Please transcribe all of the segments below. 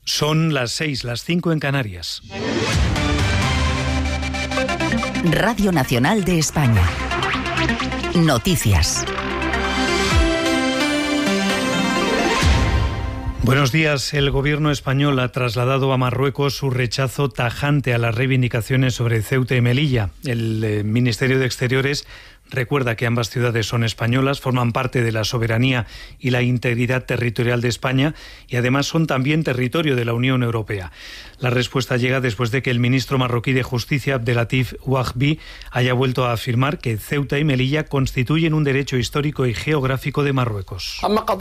Son las 6, las 5 en Canarias. Radio Nacional de España. Noticias. Buenos días. El gobierno español ha trasladado a Marruecos su rechazo tajante a las reivindicaciones sobre Ceuta y Melilla. El Ministerio de Exteriores recuerda que ambas ciudades son españolas, forman parte de la soberanía y la integridad territorial de España y además son también territorio de la Unión Europea. La respuesta llega después de que el ministro marroquí de Justicia, Abdelatif Ouahbi, haya vuelto a afirmar que Ceuta y Melilla constituyen un derecho histórico y geográfico de Marruecos.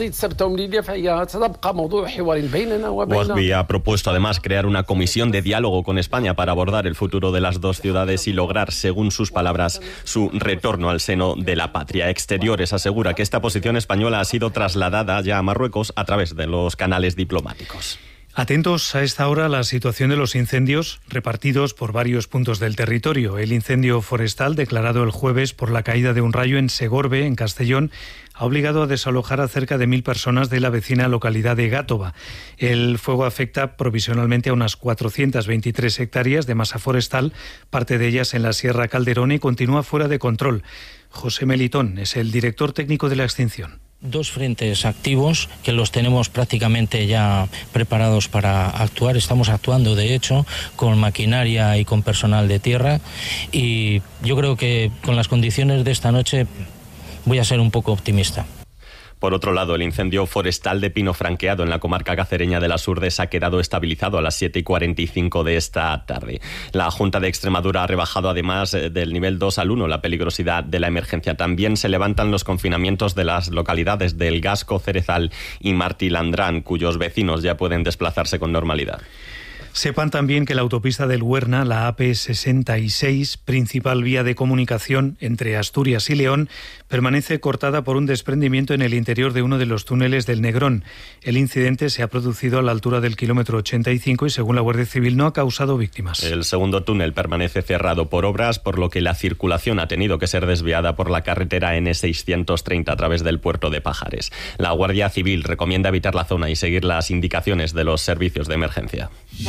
Ouahbi ha propuesto además crear una comisión de diálogo con España para abordar el futuro de las dos ciudades y lograr, según sus palabras, su retorno al seno de la patria. Exteriores asegura que esta posición española ha sido trasladada ya a Marruecos a través de los canales diplomáticos. Atentos a esta hora a la situación de los incendios repartidos por varios puntos del territorio. El incendio forestal declarado el jueves por la caída de un rayo en Segorbe, en Castellón, ha obligado a desalojar a cerca de 1.000 personas de la vecina localidad de Gátova. El fuego afecta provisionalmente a unas 423 hectáreas de masa forestal, parte de ellas en la Sierra Calderón, y continúa fuera de control. José Melitón es el director técnico de la extinción. 2 frentes activos que los tenemos prácticamente ya preparados para actuar. Estamos actuando, de hecho, con maquinaria y con personal de tierra, y yo creo que con las condiciones de esta noche voy a ser un poco optimista. Por otro lado, el incendio forestal de pino franqueado en la comarca cacereña de las Urdes ha quedado estabilizado a las 7:45 de esta tarde. La Junta de Extremadura ha rebajado además del nivel 2 al 1 la peligrosidad de la emergencia. También se levantan los confinamientos de las localidades del Gasco, Cerezal y Martilandrán, cuyos vecinos ya pueden desplazarse con normalidad. Sepan también que la autopista del Huerna, la AP66, principal vía de comunicación entre Asturias y León, permanece cortada por un desprendimiento en el interior de uno de los túneles del Negrón. El incidente se ha producido a la altura del kilómetro 85 y, según la Guardia Civil, no ha causado víctimas. El segundo túnel permanece cerrado por obras, por lo que la circulación ha tenido que ser desviada por la carretera N630 a través del puerto de Pajares. La Guardia Civil recomienda evitar la zona y seguir las indicaciones de los servicios de emergencia.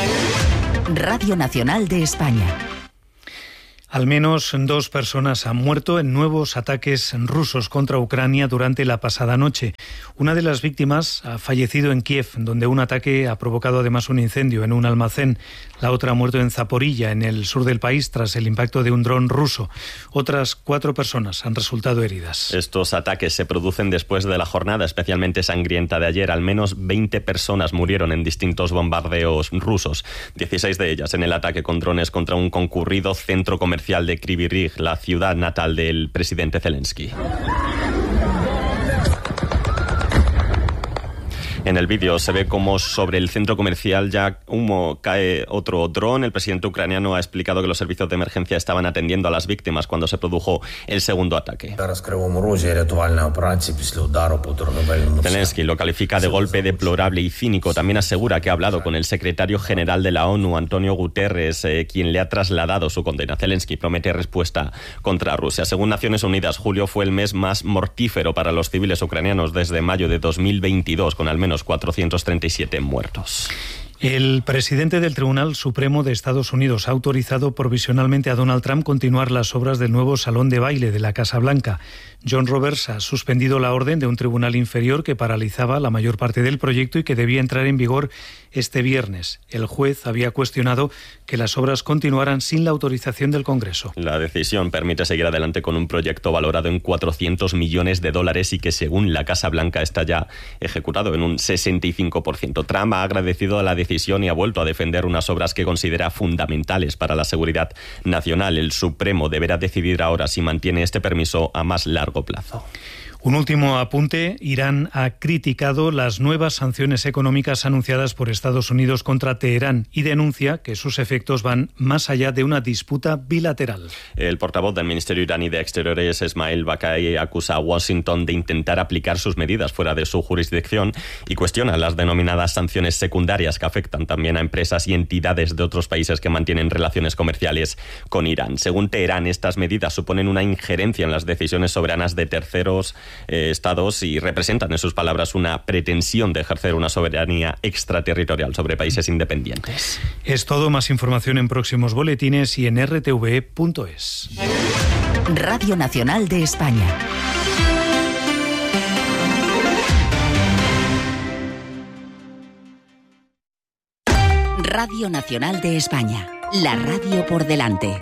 Radio Nacional de España. Al menos 2 personas han muerto en nuevos ataques rusos contra Ucrania durante la pasada noche. Una de las víctimas ha fallecido en Kiev, donde un ataque ha provocado además un incendio en un almacén. La otra ha muerto en Zaporilla, en el sur del país, tras el impacto de un dron ruso. Otras 4 personas han resultado heridas. Estos ataques se producen después de la jornada especialmente sangrienta de ayer. Al menos 20 personas murieron en distintos bombardeos rusos, 16 de ellas en el ataque con drones contra un concurrido centro comercial de Kryvyi Rih, la ciudad natal del presidente Zelensky. En el vídeo se ve como sobre el centro comercial ya humo cae otro dron. El presidente ucraniano ha explicado que los servicios de emergencia estaban atendiendo a las víctimas cuando se produjo el segundo ataque. Zelensky lo califica de golpe deplorable y cínico. También asegura que ha hablado con el secretario general de la ONU, Antonio Guterres, quien le ha trasladado su condena. Zelensky promete respuesta contra Rusia. Según Naciones Unidas, julio fue el mes más mortífero para los civiles ucranianos desde mayo de 2022, con al menos 437 muertos. El presidente del Tribunal Supremo de Estados Unidos ha autorizado provisionalmente a Donald Trump continuar las obras del nuevo salón de baile de la Casa Blanca. John Roberts ha suspendido la orden de un tribunal inferior que paralizaba la mayor parte del proyecto y que debía entrar en vigor este viernes. El juez había cuestionado que las obras continuaran sin la autorización del Congreso. La decisión permite seguir adelante con un proyecto valorado en $400 millones y que, según la Casa Blanca, está ya ejecutado en un 65%. Trump ha agradecido la decisión y ha vuelto a defender unas obras que considera fundamentales para la seguridad nacional. El Supremo deberá decidir ahora si mantiene este permiso a más largo plazo. Un último apunte. Irán ha criticado las nuevas sanciones económicas anunciadas por Estados Unidos contra Teherán y denuncia que sus efectos van más allá de una disputa bilateral. El portavoz del Ministerio iraní de Exteriores, Esmail Bakai, acusa a Washington de intentar aplicar sus medidas fuera de su jurisdicción y cuestiona las denominadas sanciones secundarias que afectan también a empresas y entidades de otros países que mantienen relaciones comerciales con Irán. Según Teherán, estas medidas suponen una injerencia en las decisiones soberanas de terceros estados y representan en sus palabras una pretensión de ejercer una soberanía extraterritorial sobre países independientes. Es todo. Más información en próximos boletines y en rtv.es. Radio Nacional de España. Radio Nacional de España. La radio por delante.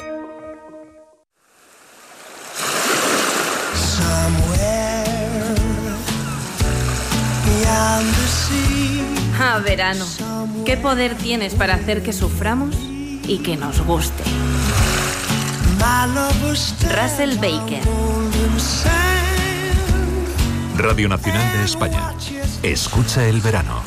Ah, verano. ¿Qué poder tienes para hacer que suframos y que nos guste? Russell Baker. Radio Nacional de España. Escucha el verano.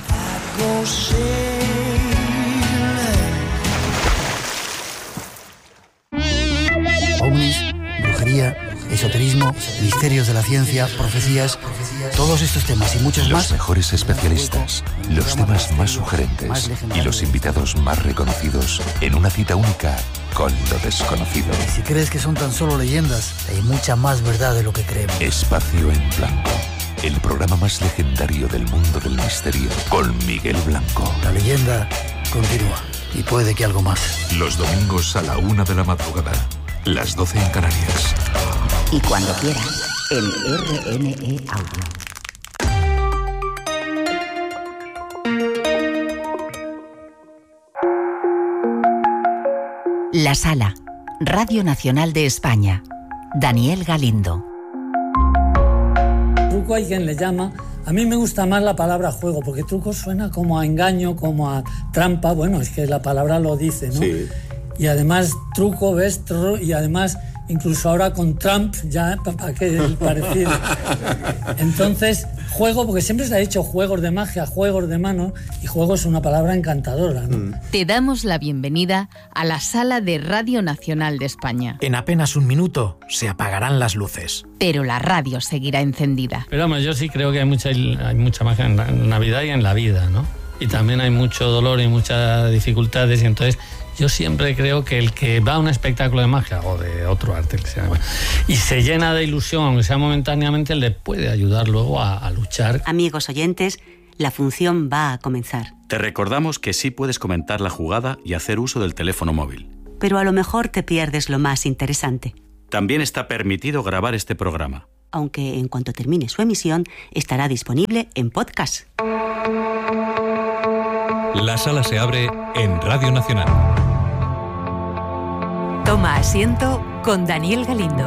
Ovnis, brujería, esoterismo, misterios de la ciencia, profecías, todos estos temas y muchos más. Los mejores especialistas, los temas más sugerentes y los invitados más reconocidos en una cita única con lo desconocido. Y si crees que son tan solo leyendas, hay mucha más verdad de lo que creemos. Espacio en Blanco, el programa más legendario del mundo del misterio, con Miguel Blanco. La leyenda continúa y puede que algo más. Los domingos a la 1 de la madrugada, las 12 en Canarias. Y cuando quieras, en RNE Audio. La Sala, Radio Nacional de España. Daniel Galindo. Truco hay quien le llama. A mí me gusta más la palabra juego, porque truco suena como a engaño, como a trampa. Bueno, es que la palabra lo dice, ¿no? Sí. Y además truco, ves, y además incluso ahora con Trump, ya para qué el parecido. Entonces, juego, porque siempre se ha dicho juegos de magia, juegos de mano, y juego es una palabra encantadora, ¿no? Te damos la bienvenida a la sala de Radio Nacional de España. En apenas un minuto se apagarán las luces. Pero la radio seguirá encendida. Pero vamos, yo sí creo que hay mucha magia en la Navidad y en la vida, ¿no? Y también hay mucho dolor y muchas dificultades, y entonces yo siempre creo que el que va a un espectáculo de magia o de otro arte que sea, y se llena de ilusión, aunque sea momentáneamente, le puede ayudar luego a luchar. Amigos oyentes, la función va a comenzar. Te recordamos que sí puedes comentar la jugada y hacer uso del teléfono móvil. Pero a lo mejor te pierdes lo más interesante. También está permitido grabar este programa. Aunque en cuanto termine su emisión, estará disponible en podcast. La sala se abre en Radio Nacional. Toma asiento con Daniel Galindo.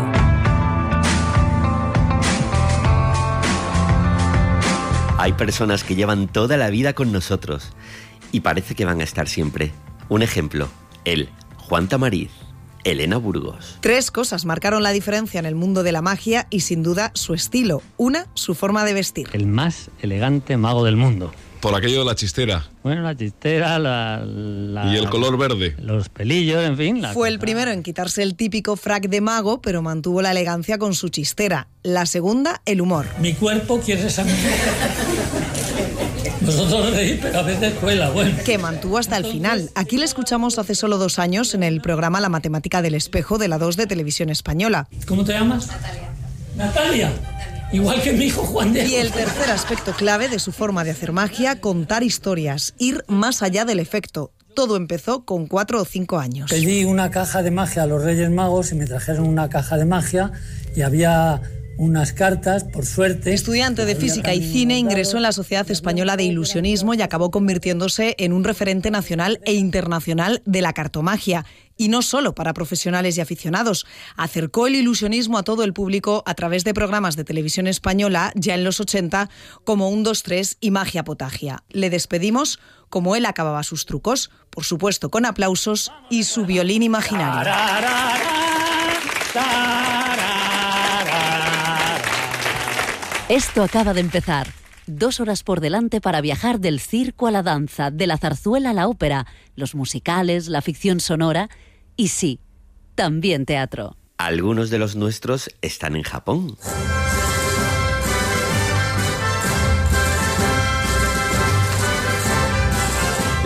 Hay personas que llevan toda la vida con nosotros y parece que van a estar siempre. Un ejemplo, él, Juan Tamariz, Elena Burgos. 3 cosas marcaron la diferencia en el mundo de la magia y sin duda su estilo. Una, su forma de vestir. El más elegante mago del mundo. Por aquello de la chistera. Bueno, la chistera, y el color verde. Los pelillos, en fin. Fue el primero en quitarse el típico frac de mago, pero mantuvo la elegancia con su chistera. La segunda, el humor. Mi cuerpo quiere esa mujer. Vosotros reís, pero a veces cuela, bueno. Que mantuvo hasta el final. Aquí le escuchamos hace solo 2 años en el programa La Matemática del Espejo de la 2 de Televisión Española. ¿Cómo te llamas? Natalia. Igual que mi hijo Juan Diego. Y el tercer aspecto clave de su forma de hacer magia, contar historias, ir más allá del efecto. Todo empezó con 4 o 5 años. Pedí una caja de magia a los Reyes Magos y me trajeron una caja de magia y había unas cartas, por suerte. Estudiante de física y cine, ingresó en la Sociedad Española de Ilusionismo y acabó convirtiéndose en un referente nacional e internacional de la cartomagia. Y no solo para profesionales y aficionados. Acercó el ilusionismo a todo el público a través de programas de televisión española ya en los 80 como 1, 2, 3 y Magia Potagia. Le despedimos como él acababa sus trucos, por supuesto con aplausos y su violín imaginario. Esto acaba de empezar. 2 horas por delante para viajar del circo a la danza, de la zarzuela a la ópera, los musicales, la ficción sonora y sí, también teatro. Algunos de los nuestros están en Japón.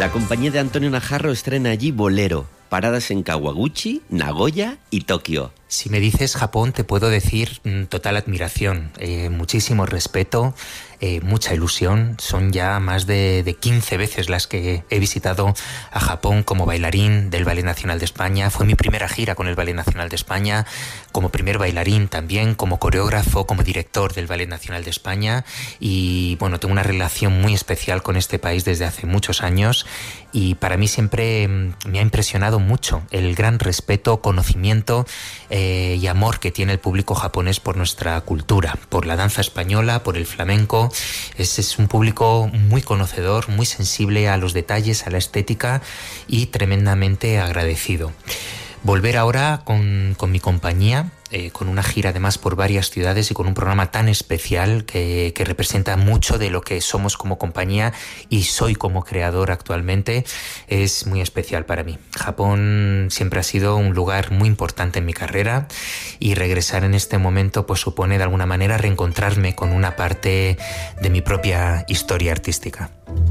La compañía de Antonio Najarro estrena allí Bolero, paradas en Kawaguchi, Nagoya y Tokio. Si me dices Japón, te puedo decir total admiración, muchísimo respeto, mucha ilusión. Son ya más de 15 veces las que he visitado a Japón como bailarín del Ballet Nacional de España. Fue mi primera gira con el Ballet Nacional de España, como primer bailarín también, como coreógrafo, como director del Ballet Nacional de España. Y bueno, tengo una relación muy especial con este país desde hace muchos años. Y para mí siempre me ha impresionado mucho el gran respeto, conocimiento y amor que tiene el público japonés por nuestra cultura, por la danza española, por el flamenco. Es un público muy conocedor, muy sensible a los detalles, a la estética y tremendamente agradecido. Volver ahora con mi compañía, con una gira además por varias ciudades y con un programa tan especial que representa mucho de lo que somos como compañía y soy como creador actualmente, es muy especial para mí. Japón siempre ha sido un lugar muy importante en mi carrera y regresar en este momento pues supone de alguna manera reencontrarme con una parte de mi propia historia artística.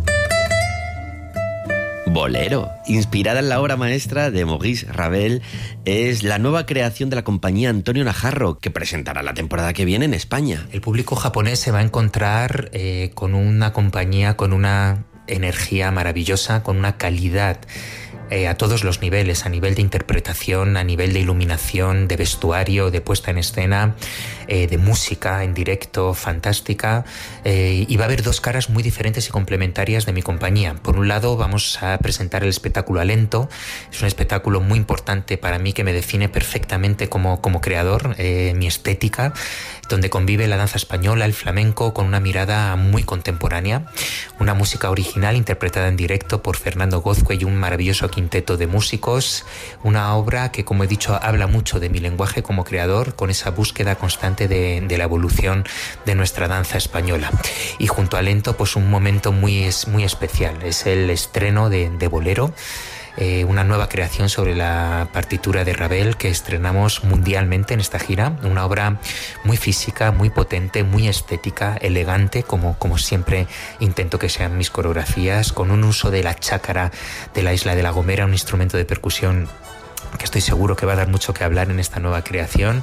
Bolero, inspirada en la obra maestra de Maurice Ravel, es la nueva creación de la compañía Antonio Najarro, que presentará la temporada que viene en España. El público japonés se va a encontrar con una compañía, con una energía maravillosa, con una calidad a todos los niveles, a nivel de interpretación, a nivel de iluminación, de vestuario, de puesta en escena, de música en directo, fantástica. Y va a haber dos caras muy diferentes y complementarias de mi compañía. Por un lado vamos a presentar el espectáculo Alento. Es un espectáculo muy importante para mí que me define perfectamente como creador, mi estética, donde convive la danza española, el flamenco, con una mirada muy contemporánea, una música original interpretada en directo por Fernando Gozque y un maravilloso quinteto de músicos, una obra que, como he dicho, habla mucho de mi lenguaje como creador, con esa búsqueda constante de la evolución de nuestra danza española. Y junto a Alento, pues un momento muy especial, es el estreno de Bolero, una nueva creación sobre la partitura de Ravel que estrenamos mundialmente en esta gira, una obra muy física, muy potente, muy estética, elegante, como siempre intento que sean mis coreografías, con un uso de la chácara de la isla de La Gomera, un instrumento de percusión que estoy seguro que va a dar mucho que hablar en esta nueva creación,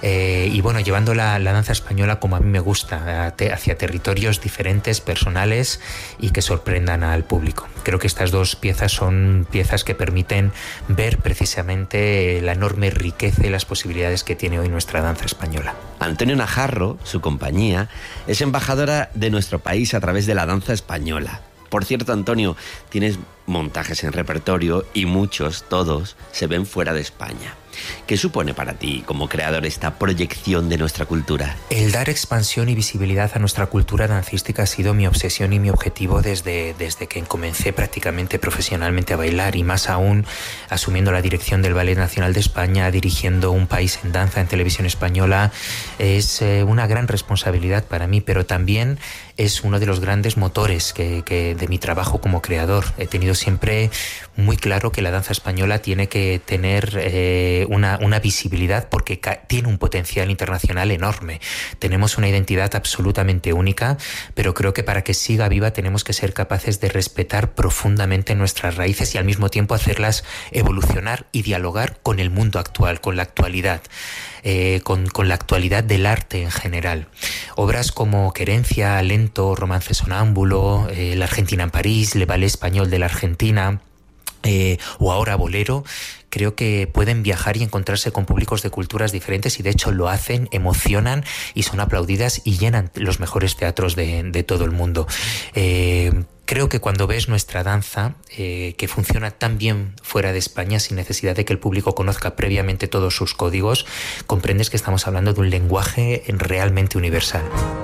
y bueno, llevando la danza española como a mí me gusta, hacia territorios diferentes, personales y que sorprendan al público. Creo que estas dos piezas son piezas que permiten ver precisamente la enorme riqueza y las posibilidades que tiene hoy nuestra danza española. Antonio Najarro, su compañía, es embajadora de nuestro país a través de la danza española. Por cierto, Antonio, tienes montajes en repertorio y muchos, todos, se ven fuera de España. ¿Qué supone para ti como creador esta proyección de nuestra cultura? El dar expansión y visibilidad a nuestra cultura dancística ha sido mi obsesión y mi objetivo desde que comencé prácticamente profesionalmente a bailar, y más aún asumiendo la dirección del Ballet Nacional de España, dirigiendo un país en danza en televisión española. Es una gran responsabilidad para mí, pero también es uno de los grandes motores de mi trabajo como creador. He tenido siempre muy claro que la danza española tiene que tener una visibilidad porque tiene un potencial internacional enorme. Tenemos una identidad absolutamente única, pero creo que para que siga viva tenemos que ser capaces de respetar profundamente nuestras raíces y al mismo tiempo hacerlas evolucionar y dialogar con el mundo actual, con la actualidad. Con la actualidad del arte en general. Obras como Querencia, Alento, Romance Sonámbulo, La Argentina en París, Le Ballet Español de la Argentina, o ahora Bolero, creo que pueden viajar y encontrarse con públicos de culturas diferentes, y de hecho lo hacen, emocionan y son aplaudidas y llenan los mejores teatros de todo el mundo. Creo que cuando ves nuestra danza, que funciona tan bien fuera de España sin necesidad de que el público conozca previamente todos sus códigos, comprendes que estamos hablando de un lenguaje realmente universal.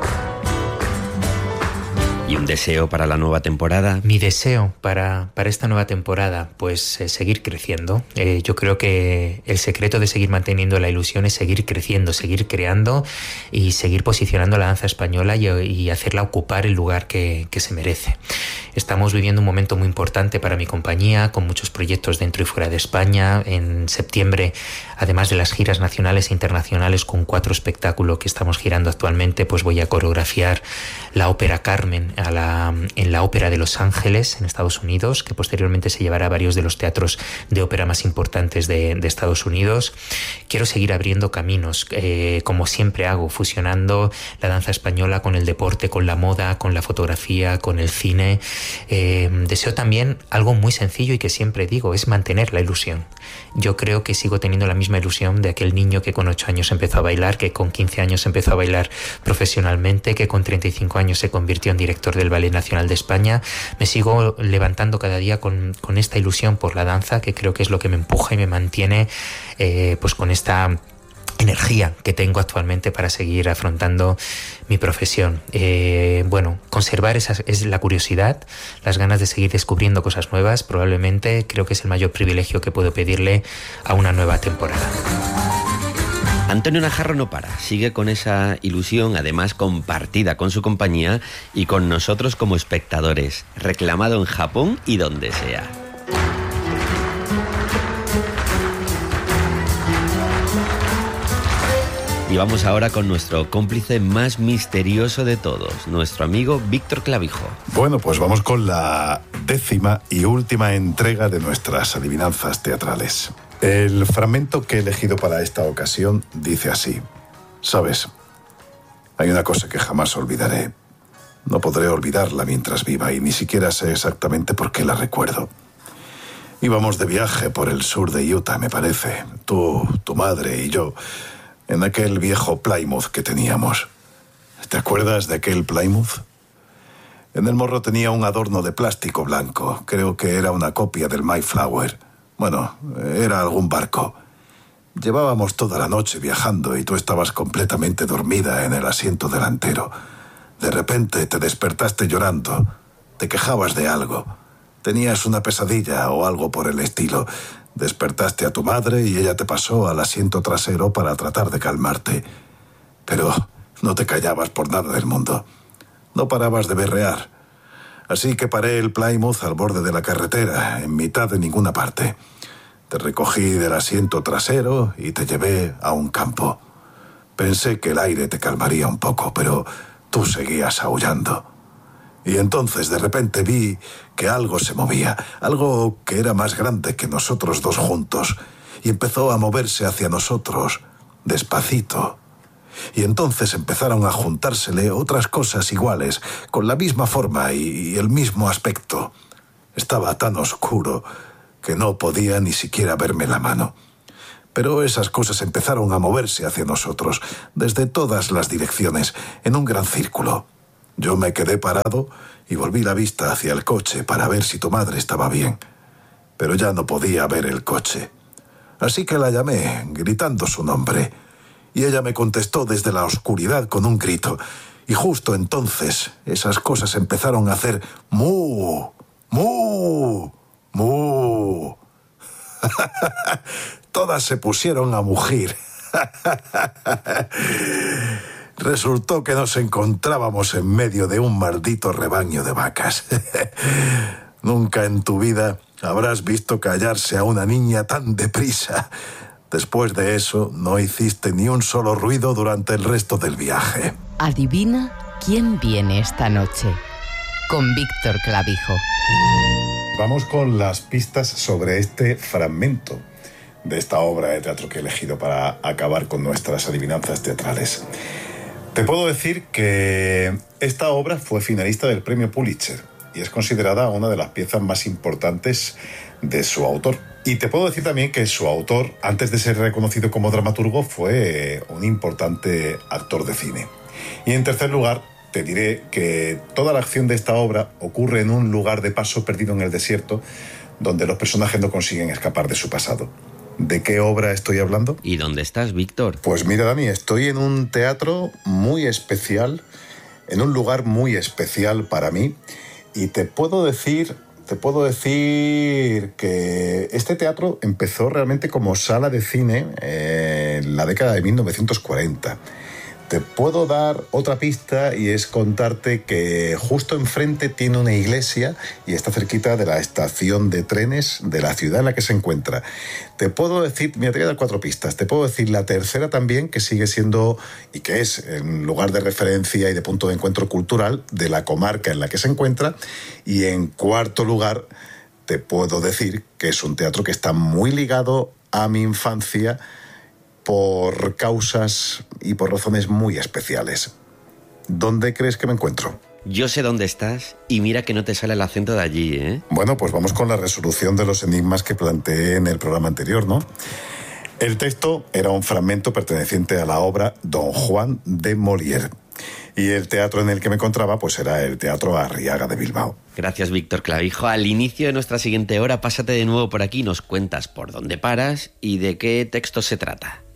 ¿Y un deseo para la nueva temporada? Mi deseo para esta nueva temporada, pues seguir creciendo. Yo creo que el secreto de seguir manteniendo la ilusión es seguir creciendo, seguir creando y seguir posicionando la danza española y hacerla ocupar el lugar que se merece. Estamos viviendo un momento muy importante para mi compañía, con muchos proyectos dentro y fuera de España. En septiembre, además de las giras nacionales e internacionales con 4 espectáculos que estamos girando actualmente, pues voy a coreografiar la ópera Carmen en la Ópera de Los Ángeles, en Estados Unidos, que posteriormente se llevará a varios de los teatros de ópera más importantes de Estados Unidos. Quiero seguir abriendo caminos, como siempre hago, fusionando la danza española con el deporte, con la moda, con la fotografía, con el cine. Deseo también algo muy sencillo y que siempre digo, es mantener la ilusión. Yo creo que sigo teniendo la misma ilusión de aquel niño que con 8 años empezó a bailar, que con 15 años empezó a bailar profesionalmente, que con 35 años se convirtió en director del Ballet Nacional de España. Me sigo levantando cada día con esta ilusión por la danza, que creo que es lo que me empuja y me mantiene pues con esta energía que tengo actualmente para seguir afrontando mi profesión. Bueno, conservar esa es la curiosidad, las ganas de seguir descubriendo cosas nuevas. Probablemente creo que es el mayor privilegio que puedo pedirle a una nueva temporada. Antonio Najarro no para, sigue con esa ilusión, además compartida con su compañía y con nosotros como espectadores, reclamado en Japón y donde sea. Y vamos ahora con nuestro cómplice más misterioso de todos, nuestro amigo Víctor Clavijo. Bueno, pues vamos con la 10ª y última entrega de nuestras adivinanzas teatrales. El fragmento que he elegido para esta ocasión dice así: ¿sabes? Hay una cosa que jamás olvidaré. No podré olvidarla mientras viva y ni siquiera sé exactamente por qué la recuerdo. Íbamos de viaje por el sur de Utah, me parece. Tú, tu madre y yo, en aquel viejo Plymouth que teníamos. ¿Te acuerdas de aquel Plymouth? En el morro tenía un adorno de plástico blanco. Creo que era una copia del Mayflower. Bueno, era algún barco. Llevábamos toda la noche viajando y tú estabas completamente dormida en el asiento delantero. De repente te despertaste llorando. Te quejabas de algo. Tenías una pesadilla o algo por el estilo. Despertaste a tu madre y ella te pasó al asiento trasero para tratar de calmarte. Pero no te callabas por nada del mundo. No parabas de berrear. Así que paré el Plymouth al borde de la carretera, en mitad de ninguna parte. Te recogí del asiento trasero y te llevé a un campo. Pensé que el aire te calmaría un poco, pero tú seguías aullando. Y entonces de repente vi que algo se movía, algo que era más grande que nosotros dos juntos, y empezó a moverse hacia nosotros, despacito. Y entonces empezaron a juntársele otras cosas iguales, con la misma forma y el mismo aspecto. Estaba tan oscuro que no podía ni siquiera verme la mano. Pero esas cosas empezaron a moverse hacia nosotros, desde todas las direcciones, en un gran círculo. Yo me quedé parado y volví la vista hacia el coche para ver si tu madre estaba bien. Pero ya no podía ver el coche. Así que la llamé, gritando su nombre. Y ella me contestó desde la oscuridad con un grito. Y justo entonces esas cosas empezaron a hacer ¡mu! ¡mu! ¡mu! Todas se pusieron a mugir. Resultó que nos encontrábamos en medio de un maldito rebaño de vacas. Nunca en tu vida habrás visto callarse a una niña tan deprisa. Después de eso, no hiciste ni un solo ruido durante el resto del viaje. Adivina quién viene esta noche. Con Víctor Clavijo. Vamos con las pistas sobre este fragmento de esta obra de teatro que he elegido para acabar con nuestras adivinanzas teatrales. Te puedo decir que esta obra fue finalista del premio Pulitzer y es considerada una de las piezas más importantes de su autor. Y te puedo decir también que su autor, antes de ser reconocido como dramaturgo, fue un importante actor de cine. Y en tercer lugar, te diré que toda la acción de esta obra ocurre en un lugar de paso perdido en el desierto, donde los personajes no consiguen escapar de su pasado. ¿De qué obra estoy hablando? ¿Y dónde estás, Víctor? Pues mira, Dani, estoy en un teatro muy especial, en un lugar muy especial para mí, y te puedo decir que este teatro empezó realmente como sala de cine en la década de 1940. Te puedo dar otra pista y es contarte que justo enfrente tiene una iglesia y está cerquita de la estación de trenes de la ciudad en la que se encuentra. Te puedo decir, mira, te voy a dar 4 pistas. Te puedo decir la tercera también, que sigue siendo y que es un lugar de referencia y de punto de encuentro cultural de la comarca en la que se encuentra. Y en cuarto lugar, te puedo decir que es un teatro que está muy ligado a mi infancia por causas y por razones muy especiales. ¿Dónde crees que me encuentro? Yo sé dónde estás y mira que no te sale el acento de allí, ¿eh? Bueno, pues vamos con la resolución de los enigmas que planteé en el programa anterior, ¿no? El texto era un fragmento perteneciente a la obra Don Juan de Molière. Y el teatro en el que me encontraba pues era el Teatro Arriaga de Bilbao. Gracias, Víctor Clavijo. Al inicio de nuestra siguiente hora, pásate de nuevo por aquí y nos cuentas por dónde paras y de qué texto se trata.